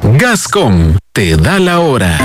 Gascom te da la hora.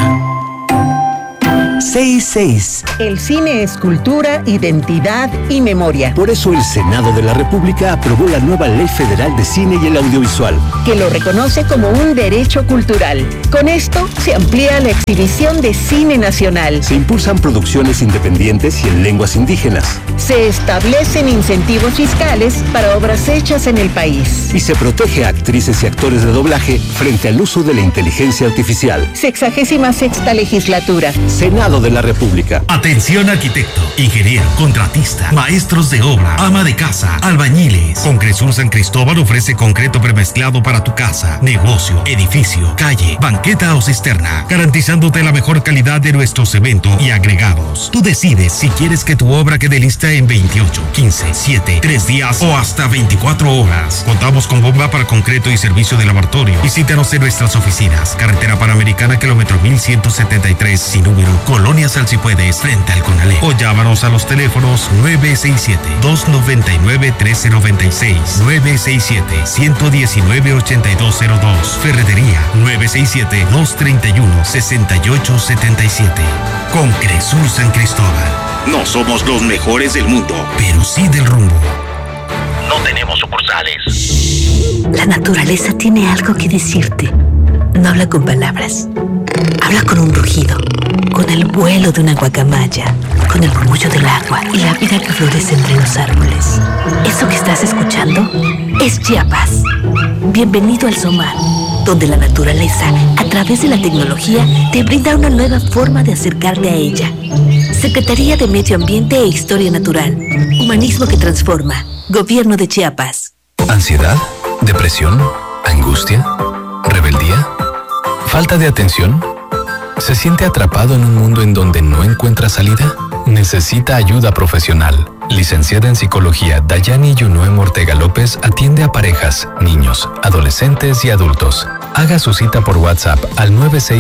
6:06. El cine es cultura, identidad y memoria. Por eso el Senado de la República aprobó la nueva Ley Federal de Cine y el Audiovisual, que lo reconoce como un derecho cultural. Con esto se amplía la exhibición de cine nacional. Se impulsan producciones independientes y en lenguas indígenas. Se establecen incentivos fiscales para obras hechas en el país. Y se protege a actrices y actores de doblaje frente al uso de la inteligencia artificial. 66ª legislatura. Senado de la República. Atención arquitecto, ingeniero, contratista, maestros de obra, ama de casa, albañiles. Concresur San Cristóbal ofrece concreto premezclado para tu casa, negocio, edificio, calle, banqueta o cisterna, garantizándote la mejor calidad de nuestro cemento y agregados. Tú decides si quieres que tu obra quede lista en 28, 15, 7, 3 días o hasta 24 horas. Contamos con bomba para concreto y servicio de laboratorio. Visítanos en nuestras oficinas. Carretera Panamericana, kilómetro 1173, sin número, Colonia Salsipuedes, frente al Conalé. O llámanos a los teléfonos 967-299-1396, 967-119-8202, Ferretería 967-231-6877. Concresur San Cristóbal. No somos los mejores del mundo, pero sí del rumbo. No tenemos sucursales. La naturaleza tiene algo que decirte. No habla con palabras. Habla con un rugido, con el vuelo de una guacamaya, con el murmullo del agua y la vida que florece entre los árboles. Eso que estás escuchando es Chiapas. Bienvenido al SOMAR, donde la naturaleza, a través de la tecnología, te brinda una nueva forma de acercarte a ella. Secretaría de Medio Ambiente e Historia Natural. Humanismo que transforma. Gobierno de Chiapas. ¿Ansiedad? ¿Depresión? ¿Angustia? ¿Rebeldía? ¿Falta de atención? ¿Se siente atrapado en un mundo en donde no encuentra salida? Necesita ayuda profesional. Licenciada en Psicología, Dayani Yunoem Ortega López atiende a parejas, niños, adolescentes y adultos. Haga su cita por WhatsApp al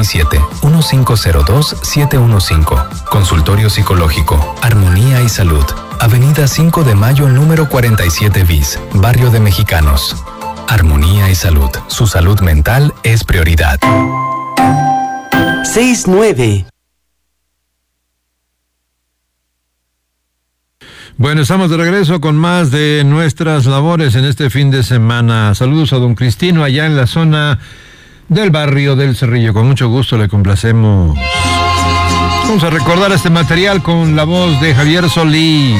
967-1502-715. Consultorio Psicológico, Armonía y Salud. Avenida 5 de Mayo, número 47 bis, Barrio de Mexicanos. Armonía y Salud. Su salud mental es prioridad. 6:09. Bueno, estamos de regreso con más de nuestras labores en este fin de semana. Saludos a don Cristino allá en la zona del barrio del Cerrillo. Con mucho gusto le complacemos. Vamos a recordar este material con la voz de Javier Solís.